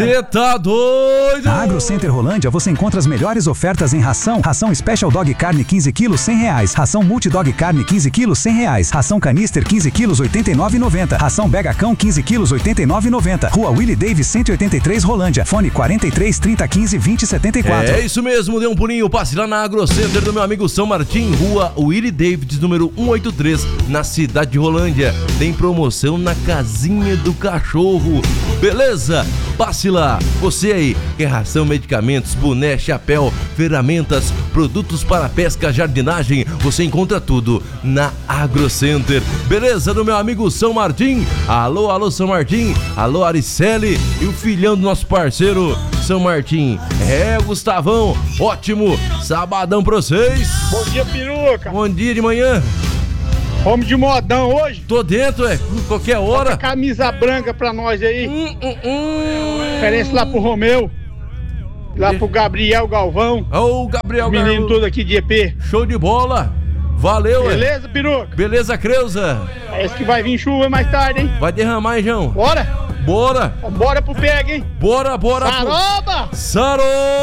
Você tá doido? Na AgroCenter Rolândia você encontra as melhores ofertas em ração. Ração Special Dog Carne 15 kg R$100. Ração Multidog Carne 15 kg R$100. Ração Canister 15 kg R$89,90. Ração Bega Cão 15 kg R$89,90. Rua Willie Davis 183 Rolândia. Fone 43 30 15 20 74. É isso mesmo, dê um pulinho, passe lá na AgroCenter do meu amigo São Martim, Rua Willie Davis, número 183, na cidade de Rolândia. Tem promoção na casinha do cachorro, beleza? Passe lá, você aí, quer ração, medicamentos, boné, chapéu, ferramentas, produtos para pesca, jardinagem, você encontra tudo na AgroCenter, beleza? Do meu amigo São Martim, alô São Martim, alô Aricele e o filhão do nosso parceiro São Martim. É, Gustavão, ótimo sabadão pra vocês. Bom dia, peruca. Bom dia de manhã. Vamos de modão hoje? Tô dentro, qualquer hora. Camisa branca pra nós aí. Referência lá pro Romeu. Lá pro Gabriel Galvão. Ô, Gabriel Galvão. Menino todo aqui de EP. Show de bola. Valeu, beleza, peruca? Beleza, Creuza? Parece que vai vir chuva mais tarde, hein? Vai derramar, hein, João? Bora? Bora. Bora pro pega, hein? Bora. Saroba! Sarou!